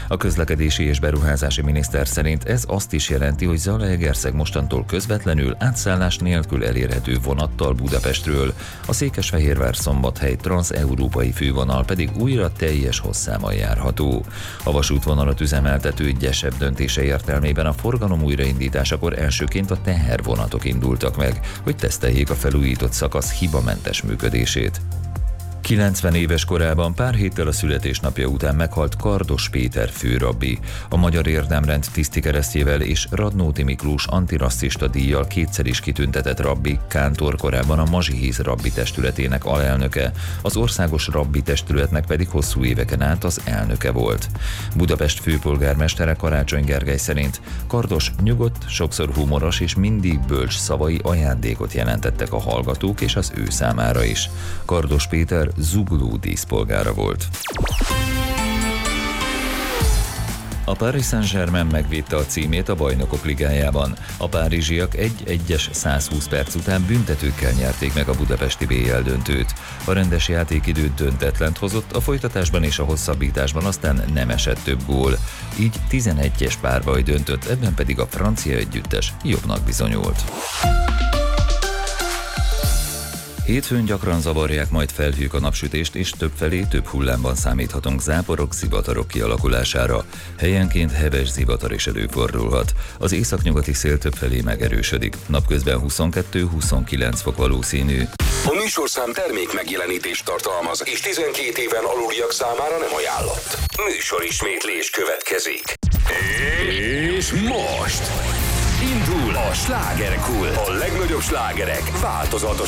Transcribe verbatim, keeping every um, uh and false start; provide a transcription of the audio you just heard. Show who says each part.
Speaker 1: A közlekedési és beruházási miniszter szerint ez azt is jelenti, hogy Zalaegerszeg mostantól közvetlenül átszállás nélkül elérhető vonattal Budapestről, a Székesfehérvár-Szombathely transz-európai fővonal pedig újra teljes hosszával járható. A vasútvonalat üzemeltető gyesebb döntése értelmében a forgalom újraindításakor elsőként a tehervonatok indultak meg, hogy teszteljék a felújított szakasz hibamentes működését. kilencven éves korában pár héttel a születésnapja után meghalt Kardos Péter főrabbi. A Magyar Érdemrend tisztikeresztjével és Radnóti Miklós antirasszista díjjal kétszer is kitüntetett rabbi, kántor, korábban a Mazsihisz rabbi testületének alelnöke, az országos rabbi testületnek pedig hosszú éveken át az elnöke volt. Budapest főpolgármestere Karácsony Gergely szerint Kardos nyugodt, sokszor humoros és mindig bölcs szavai ajándékot jelentettek a hallgatók és az ő számára is. Kardos Péter zugló díszpolgára volt. A Paris Saint-Germain megvédte a címét a Bajnokok Ligájában. A párizsiak egy-egyes százhúsz perc után büntetőkkel nyerték meg a budapesti bé el döntőt. A rendes játékidőt döntetlent hozott, a folytatásban és a hosszabbításban aztán nem esett több gól. Így tizenegyes párbaj döntött, ebben pedig a francia együttes jobbnak bizonyult. Hétfőn gyakran zavarják majd felhők a napsütést, és többfelé több hullámban számíthatunk záporok, zivatarok kialakulására. Helyenként heves zivatar is előfordulhat. Az északnyugati szél többfelé megerősödik. Napközben huszonkettő-huszonkilenc fok valószínű.
Speaker 2: A műsorszám termék megjelenítést tartalmaz, és tizenkét éven aluliak számára nem ajánlott. Műsorismétlés következik. És most indul a slágerkult. A legnagyobb slágerek változatos